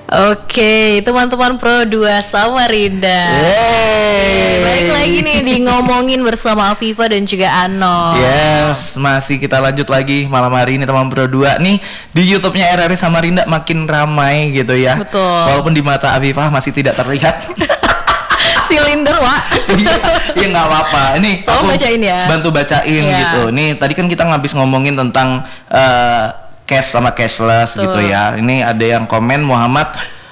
Oke, teman-teman Pro 2 Samarinda. Baik lagi nih di ngomongin bersama Afifa dan juga Ano. Yes, masih kita lanjut lagi malam hari ini teman Pro 2 nih di YouTube-nya RRI Samarinda makin ramai gitu ya. Betul. Walaupun di mata Afifa masih tidak terlihat. Silinder, Wak. Iya nggak apa-apa. Ini tolong bacain ya. Bantu bacain gitu. Nih tadi kan kita ngabis ngomongin tentang cash sama cashless gitu ya. Ini ada yang komen Muhammad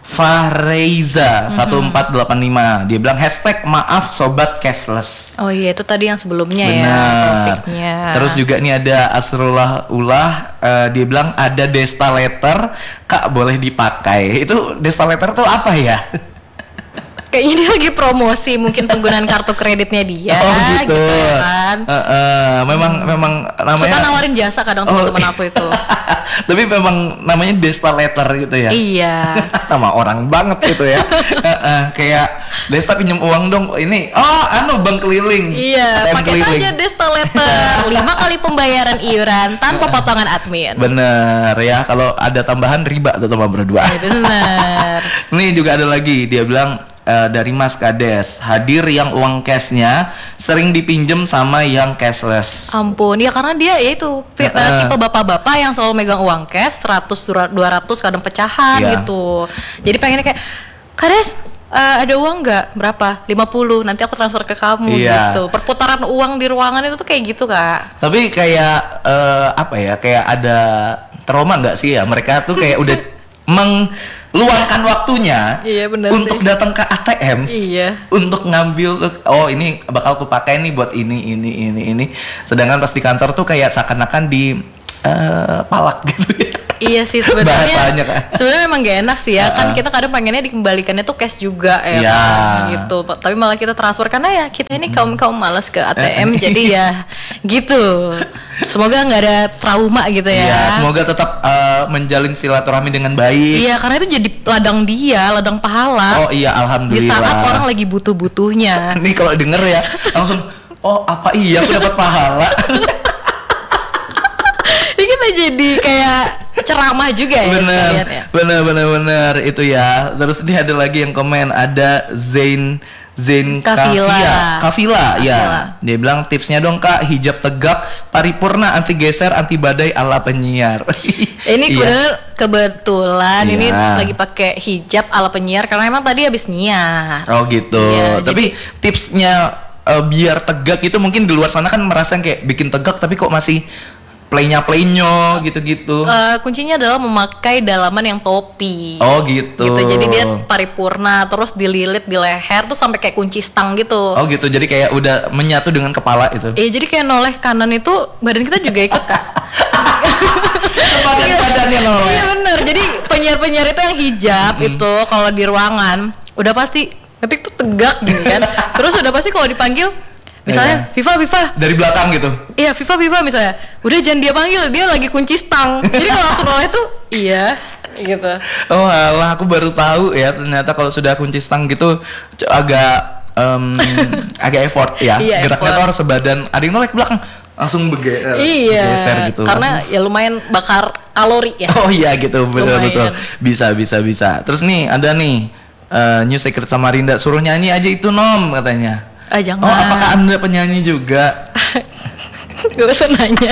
Fahreiza 1485. Dia bilang #maaf sobat cashless. Oh iya, itu tadi yang sebelumnya. Benar. Ya topiknya. Terus juga nih ada Asrullah Ulah, dia bilang ada Desta Letter Kak boleh dipakai. Itu Desta Letter tuh apa ya? Kayaknya dia lagi promosi mungkin penggunaan kartu kreditnya dia. Oh gitu ya kan. Memang namanya suka nawarin jasa kadang teman-teman aku itu. Tapi memang namanya Desta Letter gitu ya. Iya. Nama orang banget gitu ya. Kayak Desta pinjam uang dong. Ini bank keliling. Iya, pakai saja Desta Letter. 5 kali pembayaran iuran tanpa potongan admin. Bener ya, kalau ada tambahan riba tuh teman berdua. Bener. Nih juga ada lagi, dia bilang dari Mas Kades, hadir yang uang cashnya sering dipinjem sama yang cashless. Ampun, ya karena dia ya itu tipe bapak-bapak yang selalu megang uang cash 100, 200 kadang pecahan gitu. Jadi pengennya kayak, Kades ada uang nggak? Berapa? 50, nanti aku transfer ke kamu gitu. Perputaran uang di ruangan itu tuh kayak gitu, Kak. Tapi kayak kayak ada trauma nggak sih ya? Mereka tuh kayak udah luangkan waktunya untuk datang ke ATM, untuk ngambil ini bakal aku pakai nih buat ini. Sedangkan pas di kantor tuh kayak seakan-akan di palak gitu ya. Iya sih sebenarnya. Sebenarnya memang gak enak sih ya. Kan kita kadang pengennya dikembalikannya tuh cash juga ya kan, gitu. Tapi malah kita transfer karena ya kita ini kaum malas ke ATM jadi ya gitu. Semoga nggak ada trauma gitu ya. Iya, semoga tetap menjalin silaturahmi dengan baik. Iya, karena itu jadi ladang pahala. Oh iya, alhamdulillah. Di saat orang lagi butuh-butuhnya. Nih kalau denger ya langsung, apa iya aku dapat pahala. Ini kita jadi kayak ceramah juga ya. Bener itu ya. Terus ini ada lagi yang komen, ada Zain Kafila ya. Dia bilang tipsnya dong Kak, hijab tegak paripurna anti geser anti badai ala penyiar. Ini kebetulan ini lagi pakai hijab ala penyiar karena emang tadi habis nyiar. Oh gitu. Tapi tipsnya biar tegak itu mungkin di luar sana kan merasa kayak bikin tegak tapi kok masih playnya gitu-gitu. Kuncinya adalah memakai dalaman yang topi. Oh gitu. Jadi dia paripurna terus dililit di leher tuh sampai kayak kunci stang gitu. Oh gitu. Jadi kayak udah menyatu dengan kepala itu. Jadi kayak noleh kanan itu badan kita juga ikut Kak. Badannya noleh. Iya bener. Jadi penyiar-penyiar itu yang hijab itu kalau di ruangan udah pasti ketik tuh tegak gitu kan. Terus udah pasti kalau dipanggil misalnya Viva dari belakang gitu. Iya, Viva misalnya. Udah jangan dia panggil, dia lagi kunci stang. Jadi kalau aku noleh tuh gitu. Oh alah, aku baru tahu ya ternyata kalau sudah kunci stang gitu agak effort ya. Geraknya tuh harus sebadan. Ada yang noleh ke belakang langsung geser gitu. Karena ya lumayan bakar kalori ya. Oh iya gitu, betul. Bisa. Terus nih ada nih New Secret Samarinda suruh nyanyi aja itu Nom katanya. Jangan. Oh, apakah Anda penyanyi juga? Gak usah nanya.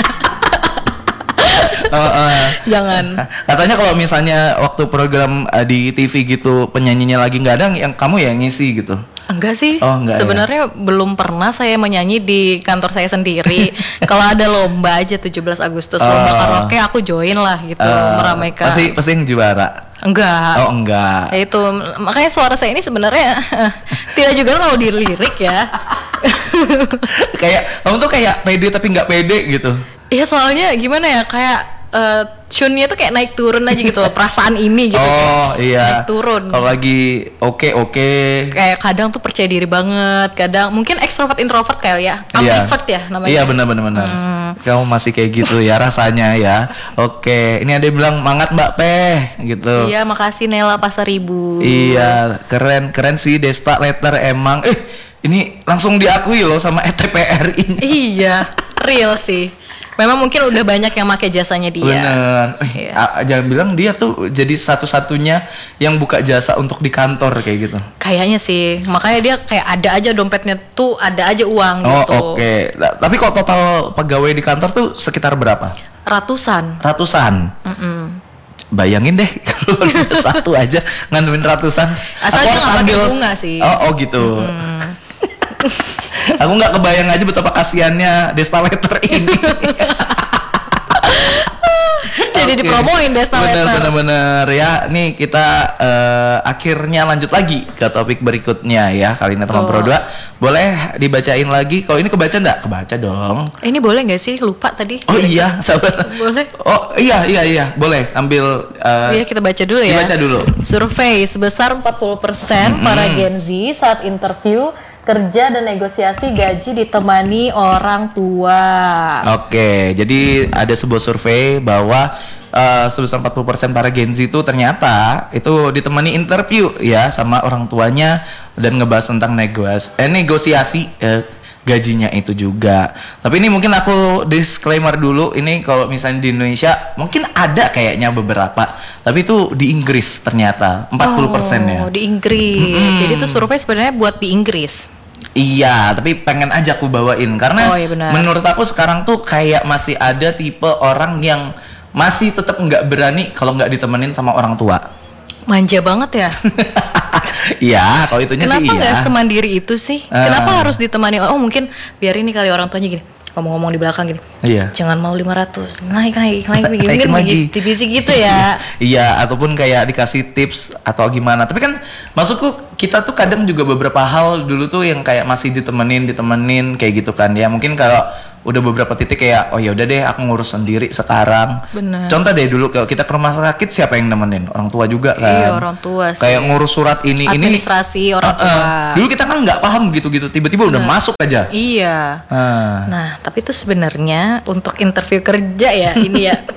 Jangan. Katanya kalau misalnya waktu program di TV gitu penyanyinya lagi nggak ada, yang kamu yang ngisi gitu. Enggak sih. Enggak, sebenarnya belum pernah saya menyanyi di kantor saya sendiri. Kalau ada lomba aja 17 Agustus lomba karaoke aku join lah gitu, meramaikan. Pasti yang juara. Enggak. Oh enggak. Ya itu makanya suara saya ini sebenarnya tidak juga mau dilirik ya. Kayak kamu tuh kayak pede tapi nggak pede gitu. Iya soalnya gimana ya kayak tune-nya tuh kayak naik turun aja gitu loh, perasaan ini gitu. Iya. Naik turun. Kalau lagi oke. Kayak kadang tuh percaya diri banget, kadang mungkin extrovert introvert kayak ya. Ambivert ya namanya. Iya benar. Kamu masih kayak gitu ya rasanya ya. Oke, ini ada yang bilang mangat Mbak Peh gitu. Iya, makasih Nela Pasaribu. Iya, keren sih Desta Letter emang. Ini langsung diakui loh sama ETPRI. Iya, real sih. Memang mungkin udah banyak yang pakai jasanya dia. Bener. Jangan bilang dia tuh jadi satu-satunya yang buka jasa untuk di kantor kayak gitu. Kayaknya sih, makanya dia kayak ada aja dompetnya tuh, ada aja uang gitu. Oke. Tapi kalau total pegawai di kantor tuh sekitar berapa? Ratusan. Bayangin deh kalau satu aja ngantemin ratusan. Asal dia nggak pakai bunga sih. Oh gitu. Aku nggak kebayang aja betapa kasiannya Destaletter ini. Jadi dipromoin Destaletter. Bener-bener ya. Nih kita akhirnya lanjut lagi ke topik berikutnya ya. Kali ini teman Pro 2 boleh dibacain lagi. Kalau ini kebaca nggak? Kebaca dong. Ini boleh nggak sih? Lupa tadi. Oh iya, sabar. Boleh. Oh iya. Boleh sambil. Iya kita baca dulu ya. Dibaca dulu. Survei sebesar 40% para Gen Z saat interview kerja dan negosiasi gaji ditemani orang tua. Oke, jadi ada sebuah survei bahwa sebesar 40% para Gen Z itu ternyata itu ditemani interview ya sama orang tuanya dan ngebahas tentang negosiasi gajinya itu juga. Tapi ini mungkin aku disclaimer dulu, ini kalau misalnya di Indonesia mungkin ada kayaknya beberapa, tapi itu di Inggris ternyata 40% ya. Oh, di Inggris. Jadi itu survei sebenarnya buat di Inggris. Iya, tapi pengen aja aku bawain karena menurut aku sekarang tuh kayak masih ada tipe orang yang masih tetap nggak berani kalau nggak ditemenin sama orang tua. Manja banget ya. Iya, kalau itunya kenapa sih iya. Kenapa nggak semandiri itu sih? Kenapa harus ditemani? Oh mungkin biar ini kali orang tuanya gini, ngomong-ngomong di belakang gini. Iya. Jangan mau 500, naik mungkin divisi gitu ya. Iya, ataupun kayak dikasih tips atau gimana. Tapi kan maksudku kita tuh kadang juga beberapa hal dulu tuh yang kayak masih ditemenin kayak gitu kan ya. Mungkin kalau udah beberapa titik kayak oh ya udah deh aku ngurus sendiri sekarang. Bener. Contoh deh dulu kalau kita ke rumah sakit siapa yang nemenin? Orang tua juga kan. Iya, orang tua sih. Kayak ngurus surat ini administrasi orang tua. Dulu kita kan nggak paham gitu-gitu, tiba-tiba udah masuk aja. Iya. Nah, tapi itu sebenarnya untuk interview kerja ya ini ya.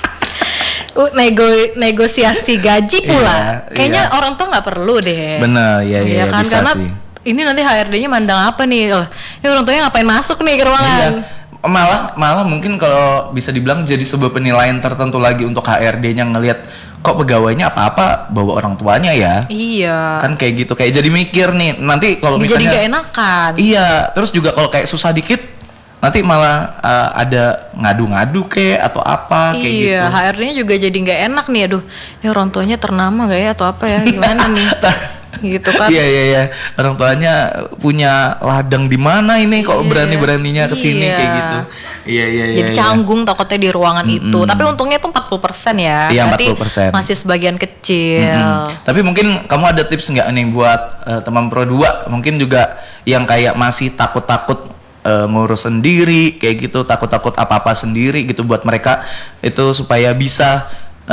Negosiasi gaji pula. Kayaknya orang tua nggak perlu deh. Bener, ya kan? Bisa karena sih. Ini nanti HRD-nya mandang apa nih? Oh, ini orang tuanya ngapain masuk nih ke ruangan? Iya. Malah mungkin kalau bisa dibilang jadi sebuah penilaian tertentu lagi untuk HRD-nya ngelihat kok pegawainya apa-apa bawa orang tuanya ya. Iya. Kan kayak gitu, kayak jadi mikir nih nanti kalau misalnya jadi gak enakan. Iya, terus juga kalau kayak susah dikit nanti malah ada ngadu-ngadu atau apa kayak gitu. Iya, HRD-nya juga jadi nggak enak nih. Aduh, ini orang tuanya ternama gak ya atau apa ya? Gimana nih? Gitu kan. Iya. Orang tuanya punya ladang di mana ini kok berani-beraninya kesini kayak gitu. Iya. Jadi canggung takutnya di ruangan itu. Tapi untungnya itu 40% ya. Iya, berarti 40%. masih sebagian kecil. Tapi mungkin kamu ada tips nggak nih buat teman Pro 2 mungkin juga yang kayak masih takut-takut ngurus sendiri kayak gitu, takut-takut apa-apa sendiri gitu buat mereka itu supaya bisa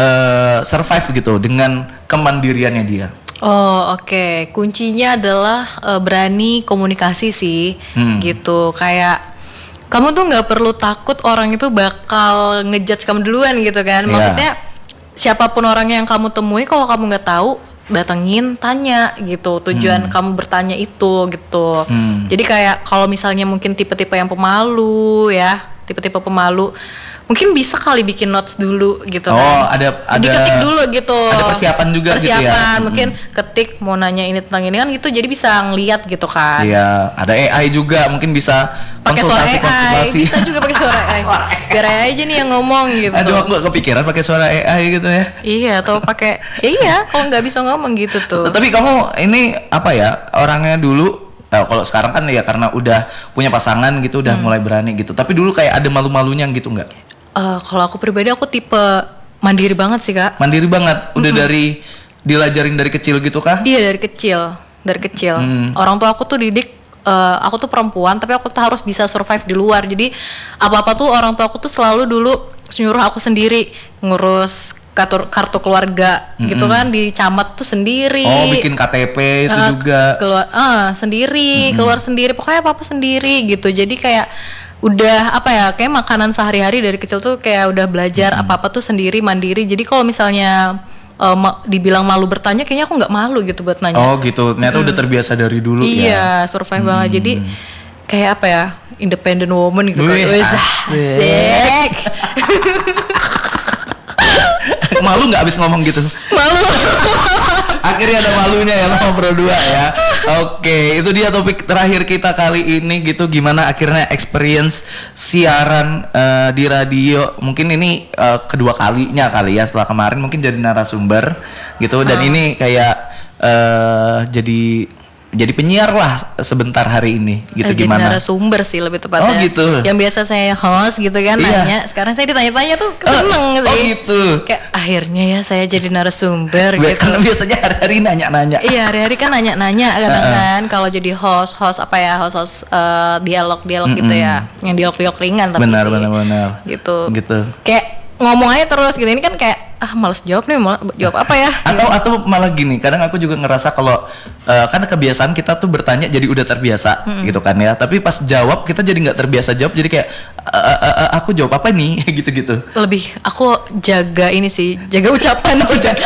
survive gitu dengan kemandiriannya dia. Oh oke. Kuncinya adalah berani komunikasi sih gitu. Kayak kamu tuh nggak perlu takut orang itu bakal ngejudge kamu duluan gitu kan. Maksudnya siapapun orang yang kamu temui, kalau kamu nggak tahu datengin, tanya gitu. Tujuan kamu bertanya itu gitu. Jadi kayak kalau misalnya mungkin tipe-tipe yang pemalu ya, tipe-tipe pemalu, mungkin bisa kali bikin notes dulu gitu kan. Ada diketik dulu gitu. Ada persiapan juga gitu ya. Mungkin ketik mau nanya ini tentang ini kan gitu, jadi bisa ngeliat gitu kan. Iya, ada AI juga mungkin bisa pakai suara AI. Bisa juga pakai suara AI. Biar AI aja nih yang ngomong gitu. Aduh, aku gak kepikiran pakai suara AI gitu ya. Iya, atau pakai kalau nggak bisa ngomong gitu tuh. Tapi kamu ini apa ya, orangnya dulu kalau sekarang kan ya karena udah punya pasangan gitu udah mulai berani gitu. Tapi dulu kayak ada malu-malunya gitu nggak? Kalau aku pribadi aku tipe mandiri banget sih Kak. Mandiri banget, udah dari dilajarin dari kecil gitu kah? Iya dari kecil. Orang tua aku tuh didik, aku tuh perempuan tapi aku tuh harus bisa survive di luar. Jadi apa-apa tuh orang tua aku tuh selalu dulu nyuruh aku sendiri ngurus kartu keluarga gitu kan, di camat tuh sendiri. Oh bikin KTP itu juga. Keluar sendiri, pokoknya apa-apa sendiri gitu. Jadi kayak udah kayak makanan sehari-hari dari kecil tuh kayak udah belajar apa-apa tuh sendiri, mandiri. Jadi kalau misalnya dibilang malu bertanya, kayaknya aku nggak malu gitu buat nanya. Oh gitu, ternyata udah terbiasa dari dulu ya. Iya, survive banget. Jadi kayak independent woman gitu kan. Wih, asik. Malu nggak abis ngomong gitu? Malu. Akhirnya ada malunya ya Mama Pro 2 ya. Oke, itu dia topik terakhir kita kali ini gitu. Gimana akhirnya experience siaran di radio. Mungkin ini kedua kalinya kali ya, setelah kemarin mungkin jadi narasumber gitu. Dan ini kayak jadi penyiar lah sebentar hari ini gitu. Gimana? Jadi narasumber sih lebih tepatnya. Oh gitu. Yang biasa saya host gitu kan, nanya. Sekarang saya ditanya-tanya tuh seneng sih. Oh gitu. Kayak akhirnya ya saya jadi narasumber gitu. Karena biasanya hari-hari nanya-nanya. Iya, hari-hari kan nanya-nanya kadang kan. Kalau jadi host apa ya, host dialog gitu ya. Yang dialog ringan tapi benar. Gitu. Gitu. Kayak ngomong aja terus gitu. Ini kan kayak males jawab nih, jawab apa ya? Atau malah gini, kadang aku juga ngerasa kalau kan kebiasaan kita tuh bertanya jadi udah terbiasa gitu kan ya. Tapi pas jawab kita jadi nggak terbiasa jawab, jadi kayak aku jawab apa nih gitu. Lebih aku jaga ini sih, jaga ucapan.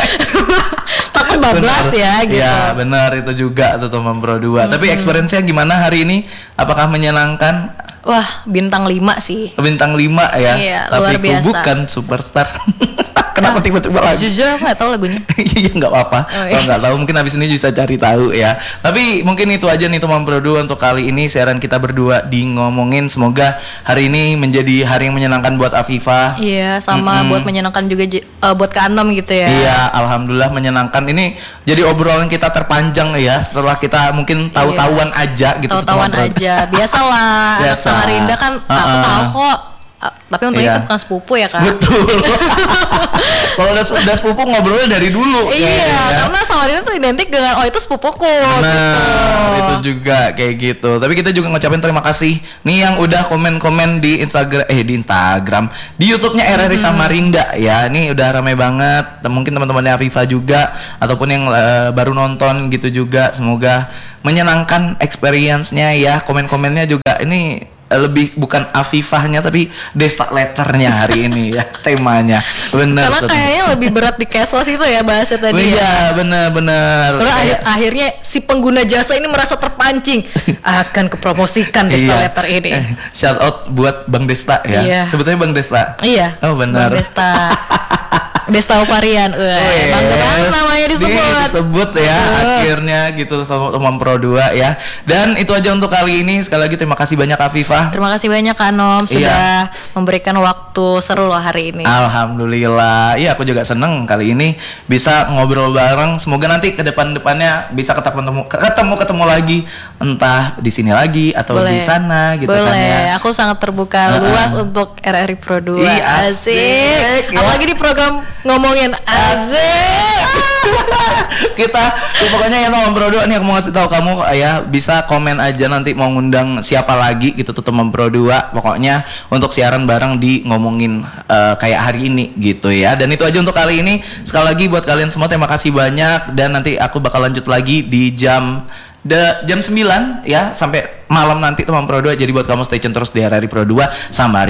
Takut bablas ya gitu. Ya benar, itu juga tuh teman Pro 2. Tapi experience-nya gimana hari ini? Apakah menyenangkan? Wah, bintang 5 sih. Bintang 5 ya. Iya, tapi luar biasa. Bukan superstar. Kenapa tiba-tiba lagi? Jujur aku nggak tahu lagunya. Iya nggak apa-apa. Kalau nggak tahu mungkin abis ini bisa cari tahu ya. Tapi mungkin itu aja nih teman Pro 2 untuk kali ini siaran kita berdua di ngomongin. Semoga hari ini menjadi hari yang menyenangkan buat Afifah. Iya, sama buat menyenangkan juga buat Kak Anom gitu ya. Iya, alhamdulillah menyenangkan. Ini jadi obrolan kita terpanjang ya. Setelah kita mungkin tahu-tahuan aja gitu. Tahu-tahuan aja. Biasalah. Anak Samarinda kan aku tahu kok. Tapi untungnya itu bukan sepupu ya Kak. Betul. Kalau udah sepupu ngobrolnya dari dulu. Iya, karena Samarinda tuh identik dengan itu sepupuku. Nah, gitu. itu juga kayak gitu. Tapi kita juga ngucapin terima kasih nih yang udah komen-komen di Instagram, di YouTube-nya RRI Samarinda ya. Ini udah ramai banget. Mungkin teman-temannya Afifah juga ataupun yang baru nonton gitu juga. Semoga menyenangkan experience-nya ya. Komen-komennya juga ini lebih bukan Afifahnya tapi Desta letternya hari ini ya temanya. Benar. Karena kayaknya lebih berat di cashless itu ya bahasa tadi. Iya, benar. Terus akhirnya si pengguna jasa ini merasa terpancing akan kepromosikan Desta letter ini. Shout out buat Bang Desta ya. Iya. Sebetulnya Bang Desta. Iya. Oh benar. Bang Desta Ovarian. Bangga banget namanya disebut ya akhirnya gitu teman Pro 2 ya. Dan itu aja untuk kali ini. Sekali lagi terima kasih banyak Afifah. Terima kasih banyak Anom sudah memberikan waktu seru loh hari ini. Alhamdulillah. Iya, aku juga seneng kali ini bisa ngobrol bareng. Semoga nanti ke depannya bisa ketemu lagi, entah di sini lagi atau di sana gitu. Boleh. Kan ya. Aku sangat terbuka luas untuk RRI Pro 2. Asik. Apalagi di program ngomongin asik. kita pokoknya ya teman Pro 2 nih aku mau ngasih tahu kamu ya, bisa komen aja nanti mau ngundang siapa lagi gitu tuh teman Pro 2. Pokoknya untuk siaran bareng di ngomongin kayak hari ini gitu ya. Dan itu aja untuk kali ini. Sekali lagi buat kalian semua terima kasih banyak, dan nanti aku bakal lanjut lagi di jam 9 ya sampai malam nanti teman Pro 2. Jadi buat kamu stay tune terus di RRI Pro 2 sama